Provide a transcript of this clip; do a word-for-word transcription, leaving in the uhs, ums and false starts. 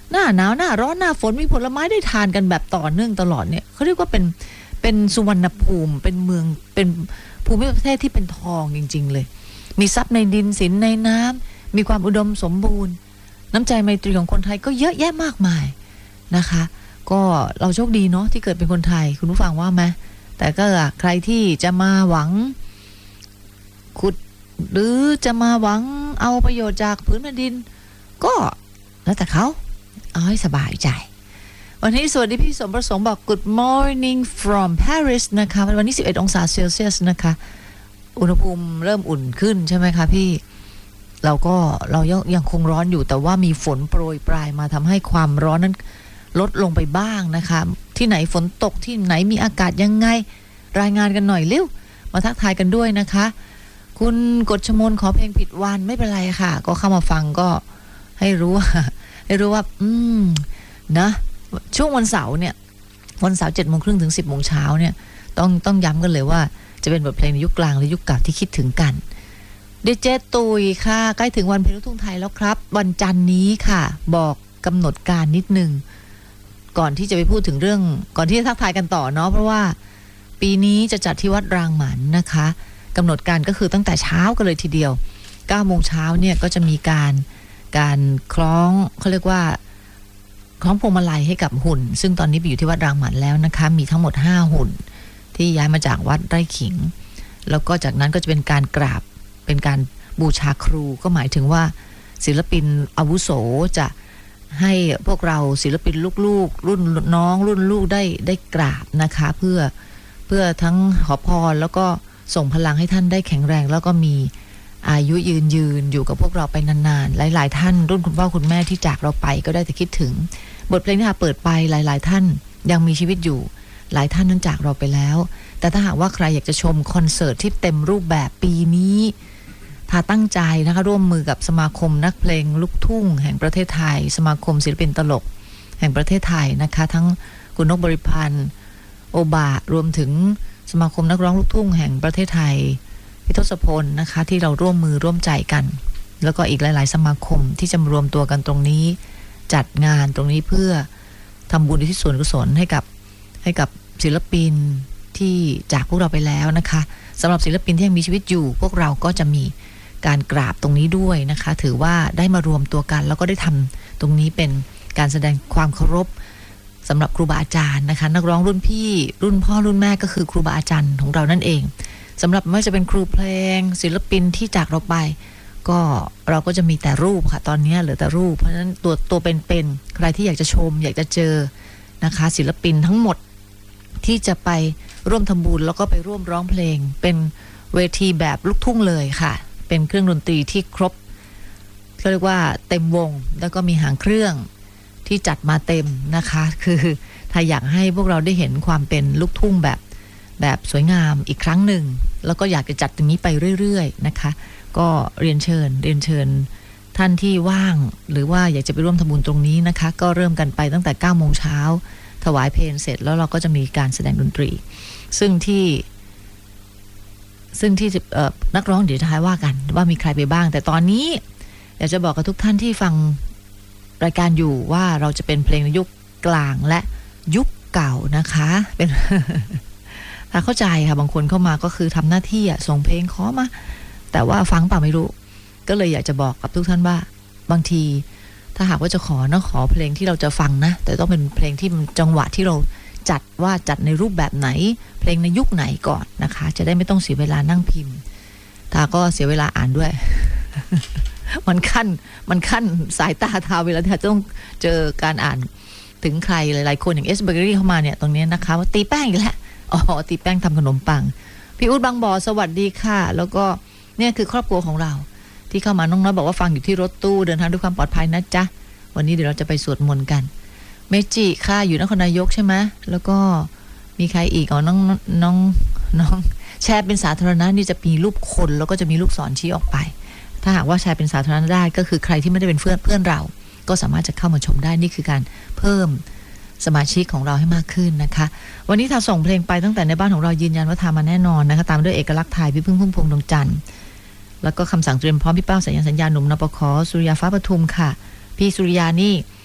หน้าหนาวหน้าร้อนหน้าฝนมีผลไม้ได้ทานกันแบบต่อเนื่องตลอดเนี่ยเขาเรียกว่าเป็นเป็นสุวรรณภูมิเป็นเมืองเป็นภูมิประเทศที่เป็นทองจริงๆเลยมีทรัพย์ในดินสินในน้ำมีความอุดมสมบูรณ์น้ำใจไมตรีของคนไทยก็เยอะแยะมากมายนะคะก็เราโชคดีเนาะที่เกิดเป็นคนไทยคุณผู้ฟังว่าไหมแต่ก็ใครที่จะมาหวังขุดหรือจะมาหวังเอาประโยชน์จากพื้นแผ่นดินก็แล้วแต่เขาเอาให้สบายใจวันนี้สวัสดีพี่สมประสงค์บอก Good morning from Paris นะคะวันนี้สิบเอ็ดองศาเซลเซียสนะคะอุณหภูมิเริ่มอุ่นขึ้นใช่ไหมคะพี่เราก็เรายังยังคงร้อนอยู่แต่ว่ามีฝนโปรยปลายมาทำให้ความร้อนนั้นลดลงไปบ้างนะคะที่ไหนฝนตกที่ไหนมีอากาศยังไงรายงานกันหน่อยเร็วมาทักทายกันด้วยนะคะคุณกฎชมนขอเพลงผิดวันไม่เป็นไรค่ะก็เข้ามาฟังก็ให้รู้ว่าให้รู้ว่าอืมนะช่วงวันเสาร์เนี่ยวันเสาร์เจ็ดโมงครึ่งถึงสิบโมงเช้าเนี่ยต้องต้องย้ำกันเลยว่าจะเป็นบทเพลงในยุคกลางและยุคเก่าที่คิดถึงกันดีเจตุยค่ะใกล้ถึงวันเพลงลูกทุ่งไทยแล้วครับวันจันทร์นี้ค่ะบอกกำหนดการนิดนึงก่อนที่จะไปพูดถึงเรื่องก่อนที่จะทักทายกันต่อเนาะเพราะว่าปีนี้จะจัดที่วัดรางหมันนะคะกำหนดการก็คือตั้งแต่เช้ากันเลยทีเดียวเก้าโมงเช้าเนี่ยก็จะมีการการคล้องเขาเรียกว่าคล้องพวงมาลัยให้กับหุ่นซึ่งตอนนี้ไปอยู่ที่วัดรางหมันแล้วนะคะมีทั้งหมดห้าหุ่นที่ย้ายมาจากวัดไร่ขิงแล้วก็จากนั้นก็จะเป็นการกราบเป็นการบูชาครูก็หมายถึงว่าศิลปินอาวุโสจะให้พวกเราศิลปินลูกๆรุ่นน้องรุ่นลูกได้ได้กราบนะคะเพื่อเพื่อทั้งขอพรแล้วก็ส่งพลังให้ท่านได้แข็งแรงแล้วก็มีอายุยืนยืนอยู่กับพวกเราไปนานๆหลายๆท่านรุ่นคุณพ่อคุณแม่ที่จากเราไปก็ได้แต่คิดถึงบทเพลงที่เปิดไปหลายๆท่านยังมีชีวิตอยู่หลายท่านนั้นจากเราไปแล้วแต่ถ้าหากว่าใครอยากจะชมคอนเสิร์ตที่เต็มรูปแบบปีนี้ถ้าตั้งใจนะคะร่วมมือกับสมาคมนักเพลงลูกทุ่งแห่งประเทศไทยสมาคมศิลปินตลกแห่งประเทศไทยนะคะทั้งคุณนกบริพันธ์โอบารวมถึงสมาคมนักร้องลูกทุ่งแห่งประเทศไทยพี่ทศพลนะคะที่เราร่วมมือร่วมใจกันแล้วก็อีกหลายๆสมาคมที่จะมารวมตัวกันตรงนี้จัดงานตรงนี้เพื่อทำบุญที่ส่วนกุศลให้กับให้กับศิลปินที่จากพวกเราไปแล้วนะคะสำหรับศิลปินที่ยังมีชีวิตอยู่พวกเราก็จะมีการกราบตรงนี้ด้วยนะคะถือว่าได้มารวมตัวกันแล้วก็ได้ทำตรงนี้เป็นการแสดงความเคารพสำหรับครูบาอาจารย์นะคะนักร้องรุ่นพี่รุ่นพ่อรุ่นแม่ก็คือครูบาอาจารย์ของเรานั่นเองสำหรับไม่ว่าจะเป็นครูเพลงศิลปินที่จากเราไปก็เราก็จะมีแต่รูปค่ะตอนนี้เหลือแต่รูปเพราะฉะนั้นตัวตัวเป็นๆใครที่อยากจะชมอยากจะเจอนะคะศิลปินทั้งหมดที่จะไปร่วมทำบุญแล้วก็ไปร่วมร้องเพลงเป็นเวทีแบบลูกทุ่งเลยค่ะเป็นเครื่องดนตรีที่ครบเขาเรียกว่าเต็มวงแล้วก็มีหางเครื่องที่จัดมาเต็มนะคะคือถ้าอยากให้พวกเราได้เห็นความเป็นลูกทุ่งแบบแบบสวยงามอีกครั้งหนึ่งแล้วก็อยากจะจัดตรงนี้ไปเรื่อยๆนะคะก็เรียนเชิญเรียนเชิญท่านที่ว่างหรือว่าอยากจะไปร่วมทำบุญตรงนี้นะคะก็เริ่มกันไปตั้งแต่เก้าโมงเช้าถวายเพลเสร็จแล้วเราก็จะมีการแสดงดนตรีซึ่งที่ซึ่งที่นักร้องเดี๋ยวจะท้ายว่ากันว่ามีใครไปบ้างแต่ตอนนี้อยากจะบอกกับทุกท่านที่ฟังรายการอยู่ว่าเราจะเป็นเพลงในยุคกลางและยุคเก่านะคะเป็นถ้าเข้าใจค่ะบางคนเข้ามาก็คือทำหน้าที่อ่ะส่งเพลงขอมาแต่ว่าฟังเปล่าไม่รู้ก็เลยอยากจะบอกกับทุกท่านว่าบางทีถ้าหากว่าจะขอนะขอเพลงที่เราจะฟังนะแต่ต้องเป็นเพลงที่จังหวะที่เราจัดว่าจัดในรูปแบบไหนเพลงในยุคไหนก่อนนะคะจะได้ไม่ต้องเสียเวลานั่งพิมพ์ถ้าก็เสียเวลาอ่านด้วย มันขั้นมันขั้นสายตาทาเวลาที่จะต้องเจอการอ่านถึงใครหลายๆคนอย่างเอสเบเกอรี่เข้ามาเนี่ยตรงนี้นะคะว่าตีแป้งอีกแล้วอ๋อตีแป้งทำขนมปังพี่อุ๊ดบางบ่อสวัสดีค่ะแล้วก็เนี่ยคือครอบครัวของเราที่เข้ามาน้องน้อยบอกว่าฟังอยู่ที่รถตู้เดินทางด้วยความปลอดภัยนะจ๊ะวันนี้เดี๋ยวเราจะไปสวดมนต์กันเมจิค่ะอยู่นครนายกใช่ไหมแล้วก็มีใครอีกอ๋อน้องน้องน้องแชร์เป็นสาธารณะนี่จะมีรูปคนแล้วก็จะมีลูกศรชี้ออกไปถ้าหากว่าแชร์เป็นสาธารณะได้ก็คือใครที่ไม่ได้เป็นเพื่อนเพื่อนเราก็สามารถจะเข้ามาชมได้นี่คือการเพิ่มสมาชิกของเราให้มากขึ้นนะคะวันนี้ทาส่งเพลงไปตั้งแต่ในบ้านของเรายืนยันว่าทามาแน่นอนนะคะตามด้วยเอกลักษณ์ไทยพี่พึ่งพุ่มพวงดวงจันทร์แล้วก็คำสั่งเตรียมพร้อมพี่เป้าสัญญาสัญญาหนุ่มนปขสุริยาฟ้าปทุมค่ะพี่สุริยานี่